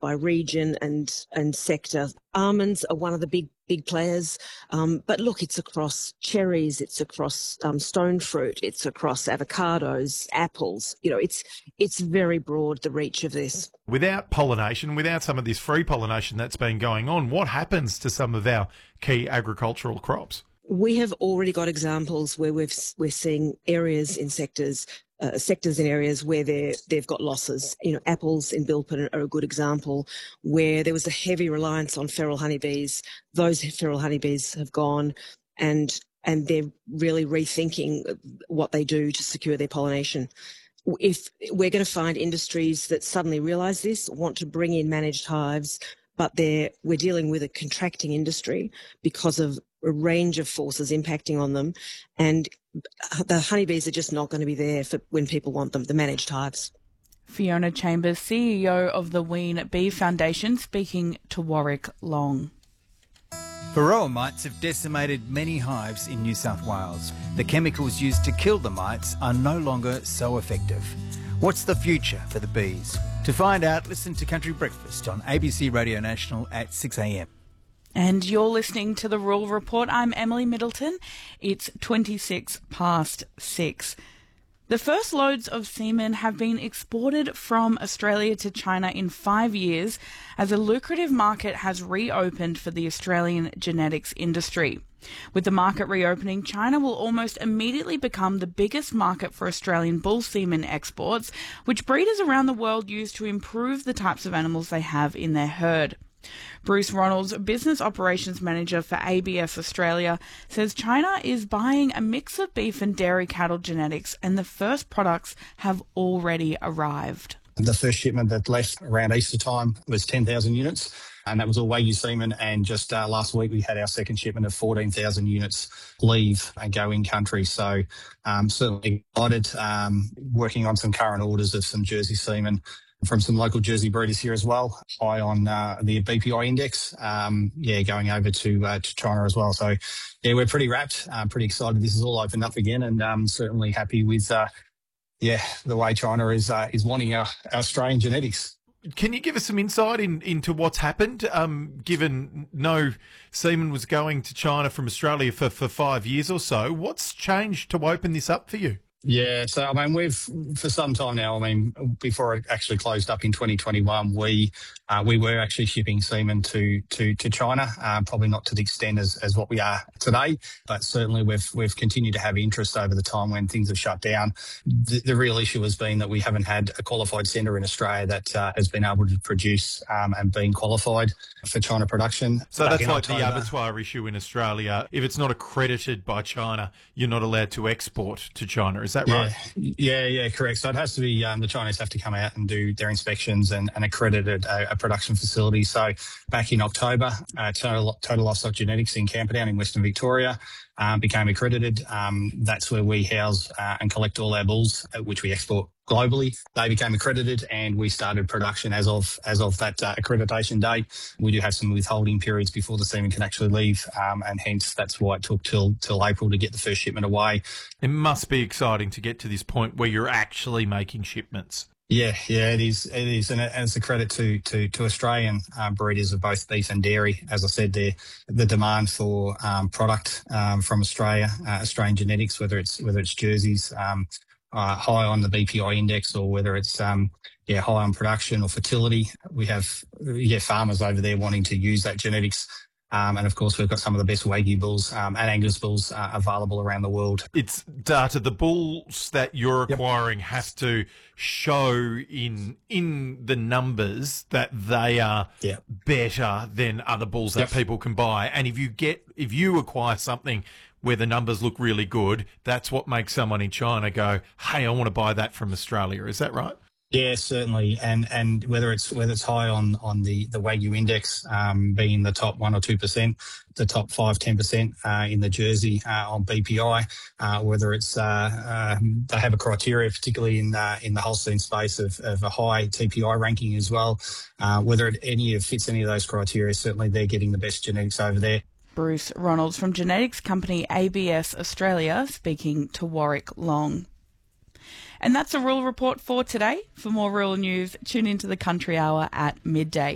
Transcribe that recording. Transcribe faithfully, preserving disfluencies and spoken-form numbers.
by region and and sector. Almonds are one of the big big players, um, but look, it's across cherries, it's across um, stone fruit, it's across avocados, apples. You know, it's it's very broad, the reach of this. Without pollination, without some of this free pollination that's been going on, what happens to some of our key agricultural crops? We have already got examples where we've, we're seeing areas in sectors, uh, sectors in areas where they're, they've got losses. You know, apples in Bilpin are a good example, where there was a heavy reliance on feral honeybees. Those feral honeybees have gone, and and they're really rethinking what they do to secure their pollination. If we're going to find industries that suddenly realise this, want to bring in managed hives, but they're, we're dealing with a contracting industry because of a range of forces impacting on them, and the honeybees are just not going to be there for when people want them, the managed hives. Fiona Chambers, C E O of the Ween Bee Foundation, speaking to Warwick Long. Varroa mites have decimated many hives in New South Wales. The chemicals used to kill the mites are no longer so effective. What's the future for the bees? To find out, listen to Country Breakfast on A B C Radio National at six a m. And you're listening to The Rural Report. I'm Emily Middleton. It's twenty-six past six. The first loads of semen have been exported from Australia to China in five years as a lucrative market has reopened for the Australian genetics industry. With the market reopening, China will almost immediately become the biggest market for Australian bull semen exports, which breeders around the world use to improve the types of animals they have in their herd. Bruce Ronalds, Business Operations Manager for A B S Australia, says China is buying a mix of beef and dairy cattle genetics, and the first products have already arrived. The first shipment that left around Easter time was ten thousand units, and that was all Wagyu semen. And just uh, last week we had our second shipment of fourteen thousand units leave and go in country. So um, certainly excited, um, working on some current orders of some Jersey semen from some local Jersey breeders here as well, high on uh, the B P I index, um, yeah, going over to uh, to China as well. So, yeah, we're pretty wrapped, uh, pretty excited. This is all opened up again, and um, certainly happy with, uh, yeah, the way China is uh, is wanting our, our Australian genetics. Can you give us some insight in, into what's happened, um, given no semen was going to China from Australia for, for five years or so? What's changed to open this up for you? Yeah, so I mean, we've for some time now. I mean, before it actually closed up in twenty twenty-one, we uh, we were actually shipping semen to to to China. Uh, probably not to the extent as, as what we are today, but certainly we've we've continued to have interest over the time when things have shut down. The, the real issue has been that we haven't had a qualified centre in Australia that uh, has been able to produce um, and been qualified for China production. So Back that's in like October. the abattoir issue in Australia. If it's not accredited by China, you're not allowed to export to China. Is that right? Yeah, yeah, yeah, correct. So it has to be, um, the Chinese have to come out and do their inspections and, and accredit a, a production facility. So back in October, uh, Total, Total Livestock Genetics in Camperdown in Western Victoria um, became accredited. Um, that's where we house uh, and collect all our bulls, uh, which we export globally. They became accredited, and we started production as of as of that uh, accreditation date. We do have some withholding periods before the semen can actually leave, um, and hence that's why it took till till April to get the first shipment away. It must be exciting to get to this point where you're actually making shipments. Yeah, yeah, it is. It is, and, it, and it's a credit to to, to Australian um, breeders of both beef and dairy. As I said, there the demand for um, product um, from Australia, uh, Australian genetics, whether it's whether it's jerseys, um, uh, high on the B P I index, or whether it's um, yeah high on production or fertility. We have yeah farmers over there wanting to use that genetics. Um, and, of course, we've got some of the best Wagyu bulls um, and Angus bulls uh, available around the world. It's data. The bulls that you're acquiring Yep. have to show in in the numbers that they are Yep. better than other bulls that Yep. people can buy. And if you get if you acquire something where the numbers look really good, that's what makes someone in China go, hey, I want to buy that from Australia. Is that right? Yeah, certainly, and and whether it's whether it's high on on the the Wagyu index, um, being the top one or two percent, the top five ten percent uh, in the Jersey uh, on B P I, uh, whether it's uh, uh, they have a criteria, particularly in uh, in the Holstein space of, of a high T P I ranking as well. Uh, whether it any of fits any of those criteria, certainly they're getting the best genetics over there. Bruce Ronalds from genetics company A B S Australia, speaking to Warwick Long. And that's a rural report for today. For more rural news, tune into the Country Hour at midday.